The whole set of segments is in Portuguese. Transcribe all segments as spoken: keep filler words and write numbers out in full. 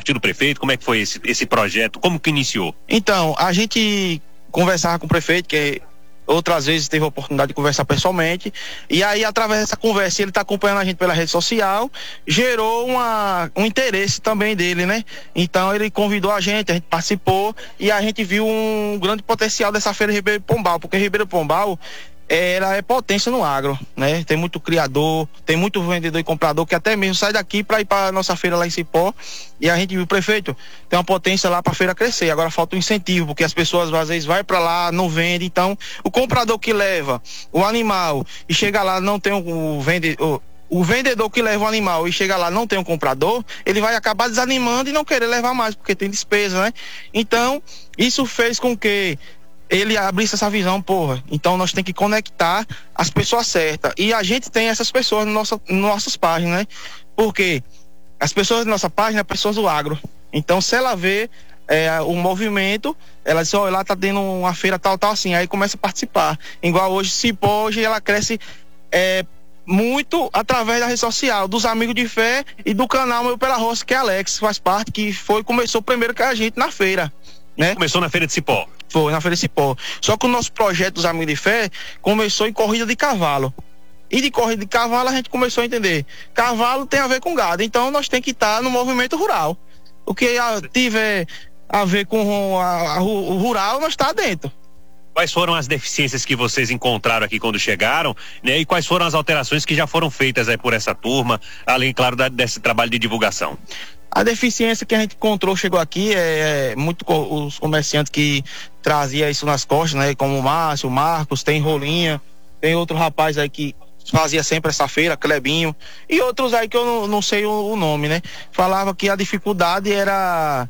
partiu do prefeito? Como é que foi esse, esse projeto? Como que iniciou? Então, a gente conversava com o prefeito, que outras vezes teve a oportunidade de conversar pessoalmente, e aí através dessa conversa, ele está acompanhando a gente pela rede social, gerou uma, um interesse também dele, né? Então ele convidou a gente, a gente participou, e a gente viu um grande potencial dessa feira de Ribeirão Pombal, porque Ribeirão Pombal, ela é potência no agro, né? Tem muito criador, tem muito vendedor e comprador que até mesmo sai daqui para ir para nossa feira lá em Cipó, e a gente viu, prefeito, tem uma potência lá para a feira crescer. Agora falta um incentivo, porque as pessoas às vezes vai para lá, não vende. Então o comprador que leva o animal e chega lá, não tem o, o vendedor, o vendedor que leva o animal e chega lá, não tem um comprador, ele vai acabar desanimando e não querer levar mais, porque tem despesa, né? Então isso fez com que ele abrisse essa visão, porra, então nós temos que conectar as pessoas certas, e a gente tem essas pessoas no nosso, no nossas páginas, né? Porque as pessoas da nossa página são pessoas do agro, então se ela vê é, o movimento, ela diz, ó, oh, lá tá tendo uma feira tal, tal, assim, aí começa a participar, igual hoje, Cipó, hoje ela cresce é, muito através da rede social, dos amigos de fé e do canal Meu Pela Roça, que é Alex, faz parte, que foi, começou primeiro que a gente na feira, né? Começou na feira de Cipó. Foi, na Feira de Cipó. Só que o nosso projeto dos Amigos de Fé começou em corrida de cavalo. E de corrida de cavalo a gente começou a entender. Cavalo tem a ver com gado, então nós temos que estar no movimento rural. O que a, tiver a ver com a, a, o rural, nós está dentro. Quais foram as deficiências que vocês encontraram aqui quando chegaram, né? E quais foram as alterações que já foram feitas aí por essa turma, além, claro, da, desse trabalho de divulgação? A deficiência que a gente encontrou, chegou aqui, é, é muito os comerciantes que trazia isso nas costas, né? Como o Márcio, o Marcos, tem Rolinha, tem outro rapaz aí que fazia sempre essa feira, Clebinho, e outros aí que eu não, não sei o, o nome, né? Falava que a dificuldade era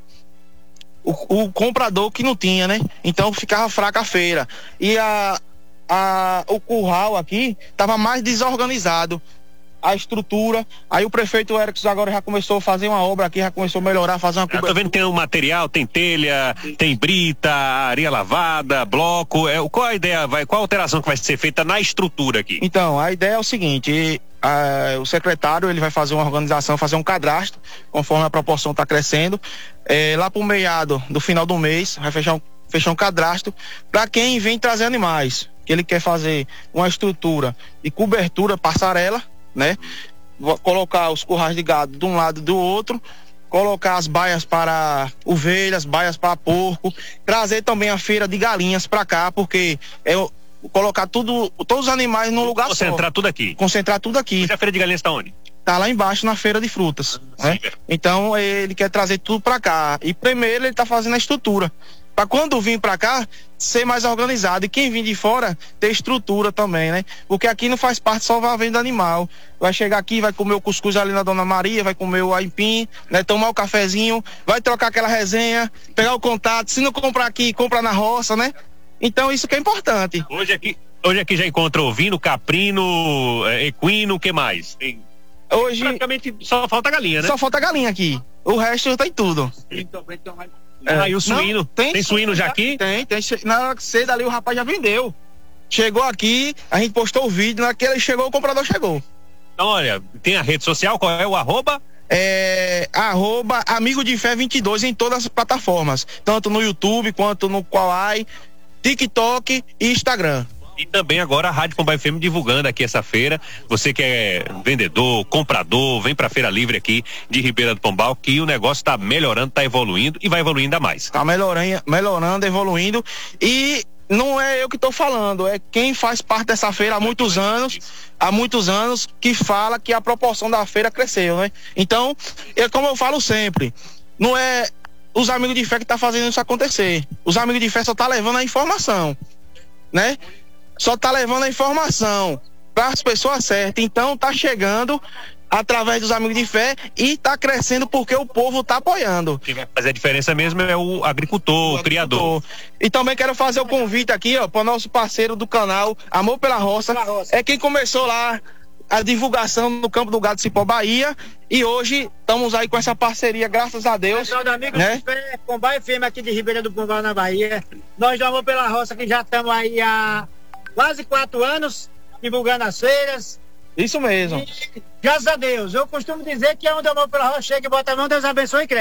o, o comprador que não tinha, né? Então ficava fraca a feira. E a, a, o curral aqui estava mais desorganizado, a estrutura. Aí o prefeito Erickson agora já começou a fazer uma obra aqui, já começou a melhorar, fazer uma cobertura. Eu tô vendo que tem um material, tem telha, tem brita, areia lavada, bloco. É, qual a ideia, vai, qual a alteração que vai ser feita na estrutura aqui? Então, a ideia é o seguinte, a, o secretário ele vai fazer uma organização, fazer um cadastro, conforme a proporção está crescendo. É, lá pro meado do final do mês, vai fechar um, fechar um cadastro para quem vem trazer animais, que ele quer fazer uma estrutura e cobertura, passarela, né? Vou colocar os currais de gado de um lado e do outro, colocar as baias para ovelhas, baias para porco, trazer também a feira de galinhas para cá, porque é colocar tudo, todos os animais num lugar só. Concentrar tudo aqui. Concentrar tudo aqui. Mas a feira de galinhas está onde? Tá lá embaixo na feira de frutas, ah, né? Então ele quer trazer tudo para cá, e primeiro ele tá fazendo a estrutura, para quando vir para cá ser mais organizado, e quem vir de fora ter estrutura também, né? Porque aqui não faz parte só a venda animal. Vai chegar aqui, vai comer o cuscuz ali na Dona Maria, vai comer o aipim, né? Tomar o cafezinho, vai trocar aquela resenha, pegar o contato. Se não comprar aqui, compra na roça, né? Então isso que é importante. Hoje aqui, hoje aqui já encontra ovino, caprino, equino, o que mais? Tem... Hoje praticamente só falta galinha, né? Só falta galinha aqui. O resto tem tudo. É, ah, e o suíno? Não, tem, tem suíno já aqui? Tem, tem. Na hora que cedo ali o rapaz já vendeu. Chegou aqui, a gente postou o vídeo, naquele chegou, o comprador chegou. Então, olha, tem a rede social, qual é o arroba? É, arroba Amigo de Fé vinte e dois em todas as plataformas, tanto no YouTube quanto no Qualai, TikTok e Instagram. E também agora a Rádio Pombal F M divulgando aqui essa feira. Você que é vendedor, comprador, vem pra Feira Livre aqui de Ribeira do Pombal, que o negócio tá melhorando, tá evoluindo e vai evoluir ainda mais. Tá melhorando, melhorando, evoluindo, e não é eu que tô falando, é quem faz parte dessa feira há muitos anos, há muitos anos, que fala que a proporção da feira cresceu, né? Então, é como eu falo sempre, não é os Amigos de Fé que tá fazendo isso acontecer. Os Amigos de Fé só tá levando a informação, né? Só tá levando a informação para as pessoas certas. Então tá chegando através dos Amigos de Fé e tá crescendo porque o povo tá apoiando. Quem vai fazer a diferença mesmo é o agricultor, o, o criador. E também quero fazer o convite aqui, ó, para o nosso parceiro do canal Amor pela Roça. Pela Roça. É quem começou lá a divulgação no Campo do Gado Cipó, Bahia, e hoje estamos aí com essa parceria, graças a Deus. Pessoal do Amigos, né? De Fé, Pombal F M aqui de Ribeira do Pombal, na Bahia. Nós do Amor pela Roça, que já estamos aí há quase quatro anos divulgando as feiras. Isso mesmo. E, graças a Deus, eu costumo dizer que é onde o Amor pela Roça chega e bota a mão, Deus abençoe e cresce.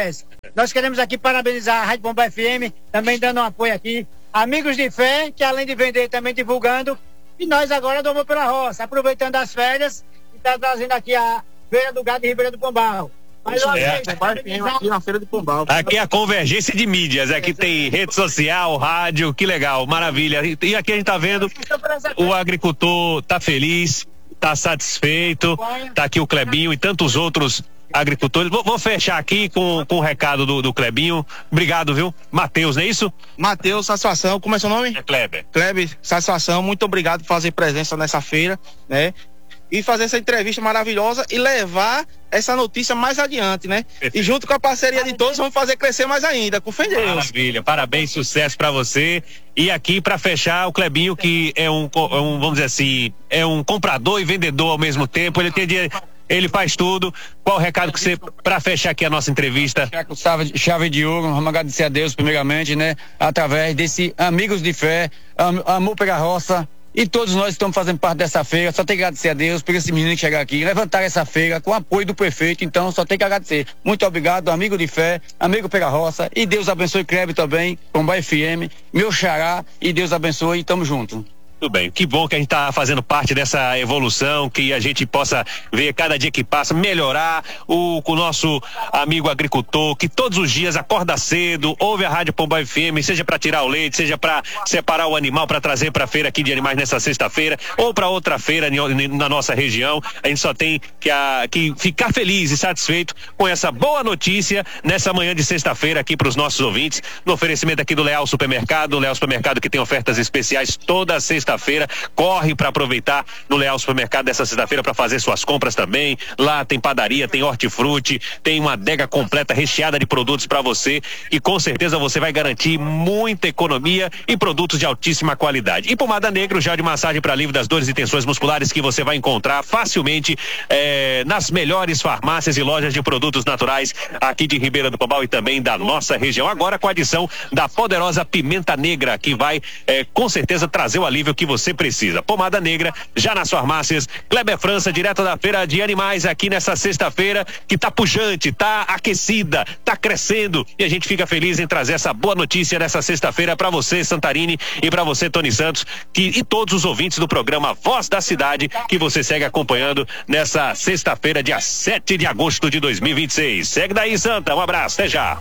nós queremos aqui parabenizar a Rádio Pombal F M, também dando um apoio aqui. Amigos de Fé, que além de vender, também divulgando. E nós agora do Amor pela Roça, aproveitando as férias e está trazendo aqui a Feira do Gado de Ribeira do Pombal. Mas uma é. vez, aqui na Feira do Pombal. Aqui é a convergência de mídias, aqui tem rede social, rádio, que legal, maravilha. E aqui a gente tá vendo o agricultor tá feliz, tá satisfeito, tá aqui o Clebinho e tantos outros agricultores. Vou, vou fechar aqui com, com o recado do, do Clebinho. Obrigado, viu? Matheus, não é isso? Matheus, satisfação. Como é seu nome? É Kleber. Kleber, satisfação. Muito obrigado por fazer presença nessa feira, né? E fazer essa entrevista maravilhosa e levar essa notícia mais adiante, né? Perfeito. E junto com a parceria de todos, vamos fazer crescer mais ainda, com fé em Deus. Maravilha, parabéns, sucesso pra você. E aqui pra fechar, o Clebinho, que é um, um, vamos dizer assim, é um comprador e vendedor ao mesmo tempo, ele tem dinheiro, ele faz tudo. Qual o recado que você, pra fechar aqui a nossa entrevista? Chave, chave de ouro, vamos agradecer a Deus primeiramente, né? Através desse Amigos de Fé, am, Amor pela Roça. E todos nós estamos fazendo parte dessa feira, só tem que agradecer a Deus por esse menino chegar aqui, levantar essa feira com o apoio do prefeito, então só tem que agradecer. Muito obrigado, amigo de fé, amigo pela roça, e Deus abençoe Kleber também, Pombal F M, meu xará, e Deus abençoe, e tamo junto. Tudo bem, que bom que a gente está fazendo parte dessa evolução, que a gente possa ver cada dia que passa, melhorar o, com o nosso amigo agricultor, que todos os dias acorda cedo, ouve a Rádio Pombal F M, seja para tirar o leite, seja para separar o animal para trazer para a feira aqui de animais nessa sexta-feira, ou para outra feira na nossa região. A gente só tem que, a, que ficar feliz e satisfeito com essa boa notícia nessa manhã de sexta-feira aqui para os nossos ouvintes, no oferecimento aqui do Leal Supermercado, o Leal Supermercado que tem ofertas especiais toda sexta feira, corre para aproveitar no Leal Supermercado dessa sexta-feira para fazer suas compras também. Lá tem padaria, tem hortifruti, tem uma adega completa recheada de produtos para você e com certeza você vai garantir muita economia e produtos de altíssima qualidade. E pomada negra, o gel de massagem para alívio das dores e tensões musculares que você vai encontrar facilmente eh, nas melhores farmácias e lojas de produtos naturais aqui de Ribeira do Pombal e também da nossa região. Agora com a adição da poderosa pimenta negra que vai eh, com certeza trazer o alívio que você precisa. Pomada negra, já nas farmácias. Kleber França, direto da Feira de Animais, aqui nessa sexta-feira, que tá pujante, tá aquecida, tá crescendo, e a gente fica feliz em trazer essa boa notícia nessa sexta-feira para você, Santarini, e para você, Tony Santos, que, e todos os ouvintes do programa Voz da Cidade, que você segue acompanhando nessa sexta-feira, dia sete de agosto de dois mil e vinte e seis. Segue daí, Santa, um abraço, até já.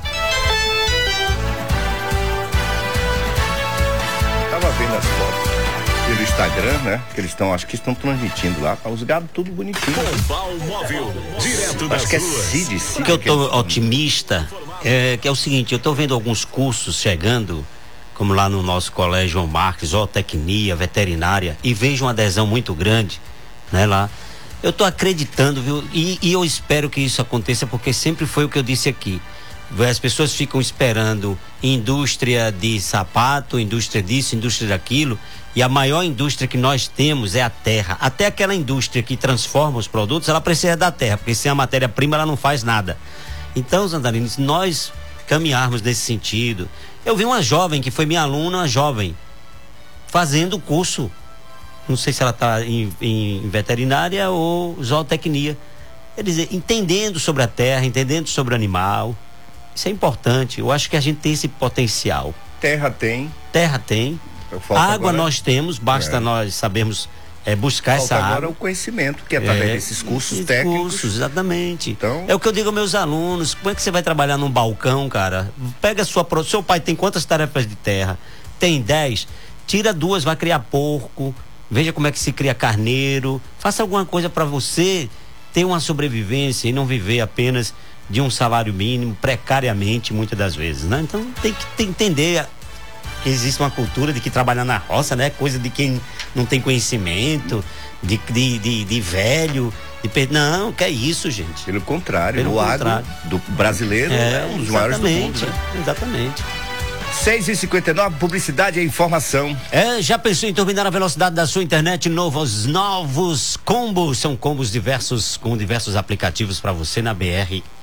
Tava vendo as fotos pelo Instagram, né? Que eles estão, acho que estão transmitindo lá, tá os gados tudo bonitinho. Pombal Móvel, direto das Acho que é ruas. Cid, Cid. Que eu tô otimista, é, que é o seguinte, eu tô vendo alguns cursos chegando, como lá no nosso colégio João Marques, zootecnia, veterinária, e vejo uma adesão muito grande, né, lá. Eu tô acreditando, viu? E, e eu espero que isso aconteça, porque sempre foi o que eu disse aqui. As pessoas ficam esperando indústria de sapato, indústria disso, indústria daquilo, e a maior indústria que nós temos é a terra. Até aquela indústria que transforma os produtos, ela precisa da terra, porque sem a matéria-prima ela não faz nada. Então, Santarino, se nós caminharmos nesse sentido, eu vi uma jovem que foi minha aluna, uma jovem, fazendo o curso, não sei se ela está em, em veterinária ou zootecnia, quer dizer, entendendo sobre a terra, entendendo sobre o animal. Isso é importante, eu acho que a gente tem esse potencial. Terra tem. Terra tem. Água agora... nós temos, basta é. nós sabermos é, buscar falta essa água. Agora o conhecimento, que é através é, desses cursos esses técnicos. Cursos, exatamente. Então... É o que eu digo aos meus alunos, como é que você vai trabalhar num balcão, cara? Pega a sua produção, seu pai tem quantas tarefas de terra? Tem dez? Tira duas, vai criar porco, veja como é que se cria carneiro, faça alguma coisa para você ter uma sobrevivência e não viver apenas de um salário mínimo, precariamente, muitas das vezes, né? Então tem que tem, entender que existe uma cultura de que trabalhar na roça, né? Coisa de quem não tem conhecimento, de, de, de, de velho, de... não, que é isso, gente. Pelo contrário, Pelo o contrário. agro do brasileiro é, é um dos maiores do mundo, né? Exatamente. seis e cinquenta e nove, publicidade e informação. É, já pensou em turbinar a velocidade da sua internet? Novos, novos combos, são combos diversos, com diversos aplicativos para você na B R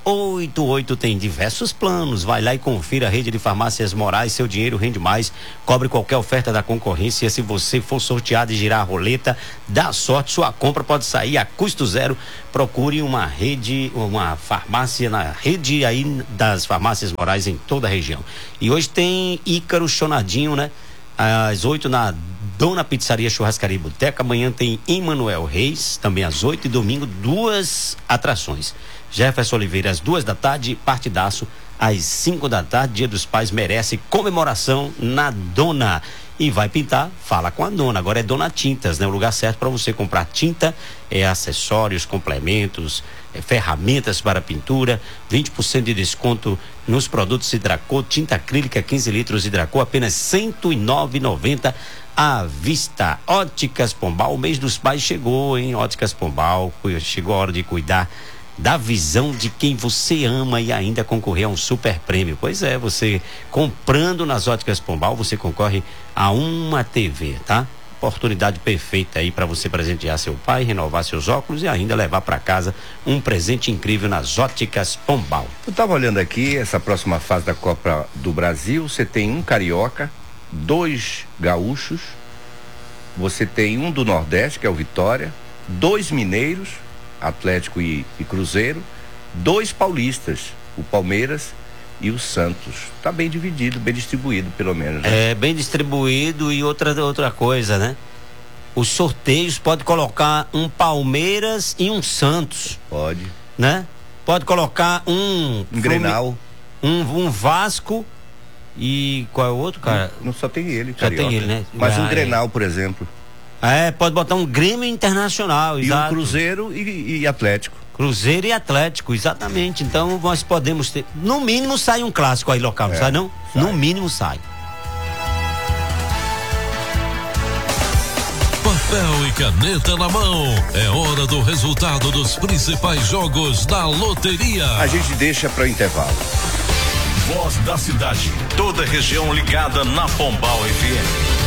oito oito tem diversos planos. Vai lá e confira a rede de farmácias Moraes. Seu dinheiro rende mais. Cobre qualquer oferta da concorrência. Se você for sorteado e girar a roleta, dá sorte, sua compra pode sair a custo zero. Procure uma rede, uma farmácia na rede aí das farmácias Moraes em toda a região. E hoje tem Ícaro Chonadinho, né? Às oito na Dona Pizzaria Churrascaria e Boteca. Amanhã tem Emanuel Reis, também às oito, e domingo duas atrações. Jefferson Oliveira às duas da tarde, partidaço às cinco da tarde. Dia dos Pais merece comemoração na Dona. E vai pintar, fala com a Dona. Agora é Dona Tintas, né? O lugar certo para você comprar tinta, é acessórios, complementos, é, ferramentas para pintura, vinte por cento de desconto nos produtos Hidracor, tinta acrílica quinze litros Hidracor, apenas cento e nove reais e noventa centavos à vista. Óticas Pombal, o mês dos pais chegou, hein? Óticas Pombal, chegou a hora de cuidar da visão de quem você ama e ainda concorrer a um super prêmio. Pois é, você comprando nas Óticas Pombal, você concorre a uma T V, tá? Oportunidade perfeita aí para você presentear seu pai, renovar seus óculos e ainda levar para casa um presente incrível nas Óticas Pombal. Eu tava olhando aqui essa próxima fase da Copa do Brasil. Você tem um carioca, dois gaúchos, você tem um do Nordeste, que é o Vitória, dois mineiros, Atlético e, e Cruzeiro, dois paulistas, o Palmeiras e o Santos. Tá bem dividido, bem distribuído, pelo menos, né? É, bem distribuído. E outra, outra coisa, né? Os sorteios pode colocar um Palmeiras e um Santos. Pode. Né? Pode colocar um... Um Grenal. Um, um Vasco e... Qual é o outro, cara? Não, não só tem ele, Só carioca. tem ele, né? Mas ah, um é. Grenal, por exemplo. É, pode botar um Grêmio Internacional, e exato. um Cruzeiro e, e Atlético. Cruzeiro e Atlético, exatamente. Então nós podemos ter, no mínimo sai um clássico aí local, É, sai não? sai. No mínimo sai. Papel e caneta na mão. É hora do resultado dos principais jogos da loteria. A gente deixa para o intervalo. Voz da cidade. Toda região ligada na Pombal F M.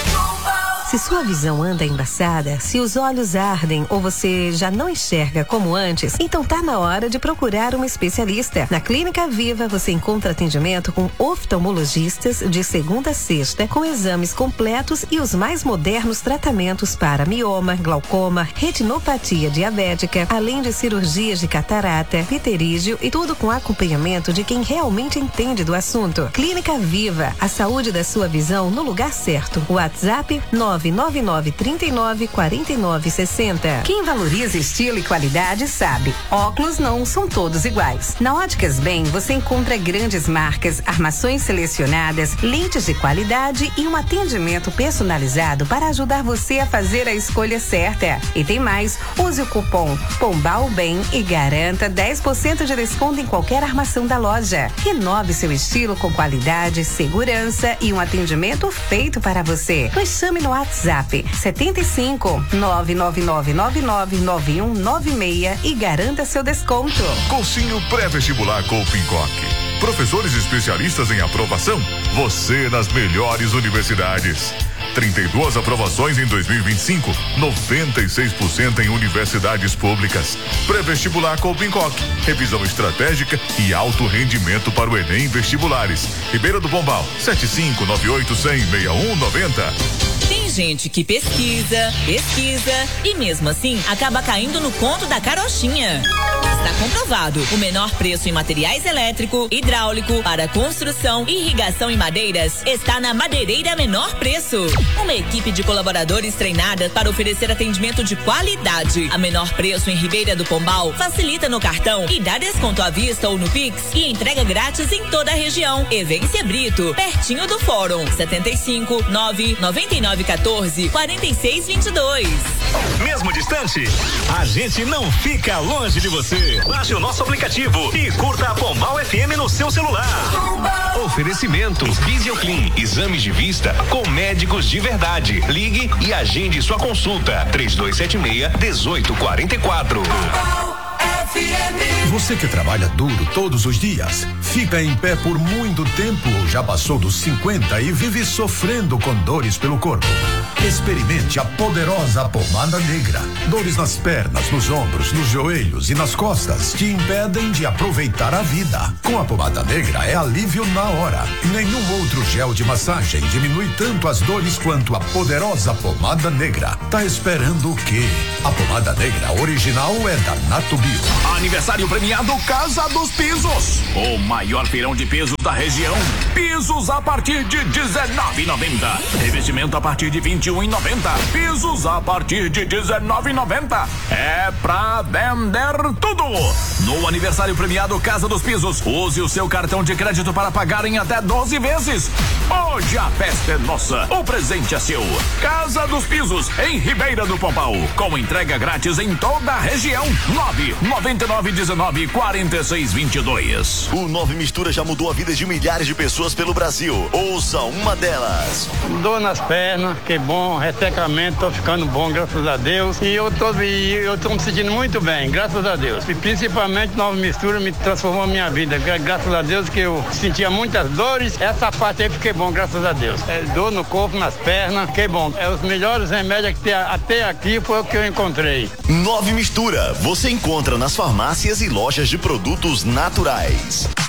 Se sua visão anda embaçada, se os olhos ardem ou você já não enxerga como antes, então tá na hora de procurar um especialista. Na Clínica Viva você encontra atendimento com oftalmologistas de segunda a sexta, com exames completos e os mais modernos tratamentos para mioma, glaucoma, retinopatia diabética, além de cirurgias de catarata, pterígio e tudo com acompanhamento de quem realmente entende do assunto. Clínica Viva, a saúde da sua visão no lugar certo. WhatsApp nove nove nove trinta e nove quarenta e nove sessenta. Quem valoriza estilo e qualidade sabe, óculos não são todos iguais. Na Óticas Bem você encontra grandes marcas, armações selecionadas, lentes de qualidade e um atendimento personalizado para ajudar você a fazer a escolha certa. E tem mais, use o cupom Pombal Bem e garanta dez por cento de desconto em qualquer armação da loja. Renove seu estilo com qualidade, segurança e um atendimento feito para você. Nos chame no WhatsApp setenta e cinco, nove nove nove nove nove nove um nove seis e garanta seu desconto. Cursinho pré-vestibular Coupincoque. Professores especialistas em aprovação? Você nas melhores universidades. trinta e duas aprovações em dois mil e vinte e cinco, noventa e seis por cento em universidades públicas. Pré-vestibular Coupincoque, revisão estratégica e alto rendimento para o Enem Vestibulares. Ribeira do Pombal, sete cinco nove oito zero zero seis um nove zero. Tem gente que pesquisa, pesquisa e mesmo assim acaba caindo no conto da carochinha. Está comprovado, o menor preço em materiais elétrico, hidráulico, para construção, irrigação e madeiras está na Madeireira Menor Preço. Uma equipe de colaboradores treinada para oferecer atendimento de qualidade. A menor preço em Ribeira do Pombal facilita no cartão e dá desconto à vista ou no Pix e entrega grátis em toda a região. Evência Brito, pertinho do Fórum, setenta e cinco, nove noventa e nove quatorze, quarenta e seis vinte e dois. Mesmo distante, a gente não fica longe de você. Baixe o nosso aplicativo e curta a Pombal F M no seu celular. Pombal. Oferecimento Visioclean, exames de vista com médicos de verdade. Ligue e agende sua consulta. três dois sete seis, um oito quatro quatro. Você que trabalha duro todos os dias, fica em pé por muito tempo ou já passou dos cinquenta e vive sofrendo com dores pelo corpo. Experimente a poderosa pomada negra. Dores nas pernas, nos ombros, nos joelhos e nas costas te impedem de aproveitar a vida. Com a pomada negra é alívio na hora. Nenhum outro gel de massagem diminui tanto as dores quanto a poderosa pomada negra. Tá esperando o quê? A pomada negra original é da Natubio. Aniversário premiado Casa dos Pisos. O maior feirão de pisos da região. Pisos a partir de dezenove e noventa. Revestimento a partir de vinte e um e noventa. Pisos a partir de dezenove e noventa. É pra vender tudo. No aniversário premiado Casa dos Pisos, use o seu cartão de crédito para pagar em até doze vezes. Hoje a festa é nossa. O presente é seu. Casa dos Pisos, em Ribeira do Pombal. Com entrega grátis em toda a região. nove nove nove um nove quatro seis dois dois. O Nove Mistura já mudou a vida de milhares de pessoas pelo Brasil. Ouça uma delas. Dor nas pernas, que bom, ressecamento, tô ficando bom, graças a Deus. E eu tô, e eu tô me sentindo muito bem, graças a Deus. E principalmente Nova Mistura me transformou a minha vida. Graças a Deus que eu sentia muitas dores, essa parte aí fiquei bom, graças a Deus. É, dor no corpo, nas pernas, fiquei bom. É os melhores remédios que tem até aqui foi o que eu encontrei. Nove Mistura, você encontra nas farmácias e lojas de produtos naturais.